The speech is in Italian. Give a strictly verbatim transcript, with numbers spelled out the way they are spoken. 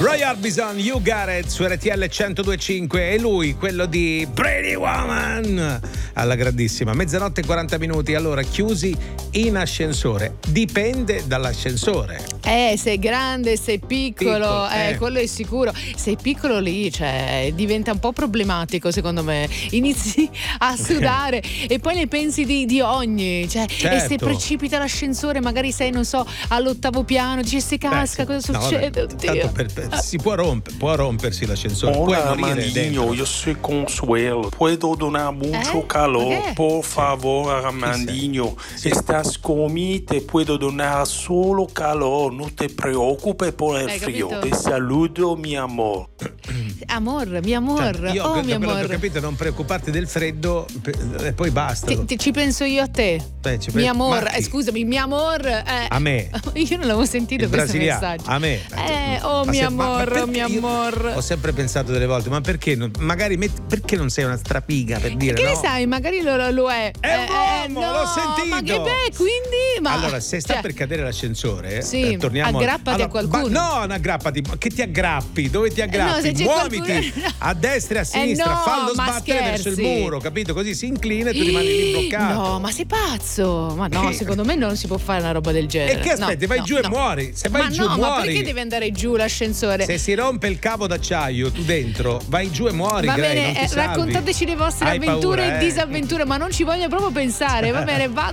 Roy Orbison, You Got It su R T L centodue e cinque e lui, quello di Pretty Woman, alla grandissima. Mezzanotte e quaranta minuti, allora chiusi in ascensore. Dipende dall'ascensore. Eh, sei grande, sei piccolo, Piccolo, eh, eh. quello è sicuro. Sei piccolo lì, cioè, diventa un po' problematico secondo me. Inizi a sudare e poi ne pensi di, di ogni, cioè, Certo. e se precipita l'ascensore, magari sei, non so, all'ottavo piano, dici se casca, Beh, cosa no, succede? vabbè, Oddio. tanto per- per- si può, romp- può rompersi l'ascensore, puoi Hola, morire dentro. Armandinho, yo soy Consuelo. ¿Puedo donar mucho ¿Eh? calor? ¿Por qué? Por favor, Armandinho. Sí. Estás conmigo, te puedo donar solo calor. No te preocupes por el Hai frío. capito? Te saludo, mi amor. Amor, mi amor, Cioè, io oh da mi quello che ho amor. capito, non preoccuparti del freddo pe- e poi basta. Ti- ti- ci penso io a te. Beh, ci Mi penso- amor, ma eh, chi? scusami, mi amor. eh. A me. Io non l'avevo sentito Il questo brasiliano, messaggio. a me. Eh, oh Ma mi se- ma- ma amor, perché oh mi io amor. Ho sempre pensato delle volte, ma perché non, magari metti- perché non sei una strapiga per dire Che no? ne sai, magari lo, lo- lo è. È un uomo, no, l'ho sentito. Ma che beh, quindi. Ma, Allora, se sta cioè, per cadere l'ascensore, Sì, eh, torniamo aggrappati allora, a qualcuno. ma- no, non aggrappati, ma che ti aggrappi? Dove ti no, aggrappi? se c'è Muoviti qualcuno- a destra e a sinistra, no, fallo ma sbattere verso il scherzi. muro, capito? Così si inclina e tu rimani lì bloccato. No, ma sei pazzo? Ma no, Che- secondo me non si può fare una roba del genere. E che aspetti? No, vai no, giù e no. muori. Se vai ma giù no, ma muori. perché deve andare giù l'ascensore? Se si rompe il cavo d'acciaio, tu dentro, vai giù e muori. Va Grey, bene, non ti eh, salvi. raccontateci le vostre Hai avventure paura, e eh? disavventure, ma non ci voglio proprio pensare. Va bene, va